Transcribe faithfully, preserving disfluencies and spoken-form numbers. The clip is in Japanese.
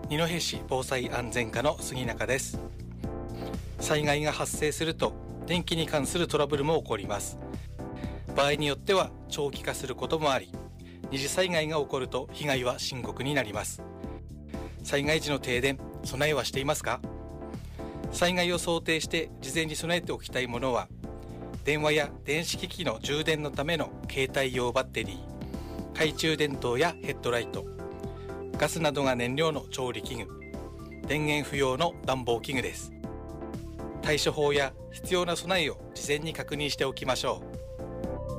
二戸市防災安全課の杉中です。災害が発生すると電気に関するトラブルも起こります。場合によっては長期化することもあり、二次災害が起こると被害は深刻になります。災害時の停電、備えはしていますか？災害を想定して事前に備えておきたいものは、電話や電子機器の充電のための携帯用バッテリー、懐中電灯やヘッドライト、ガスなどが燃料の調理器具、電源不要の暖房器具です。対処法や必要な備えを事前に確認しておきましょう。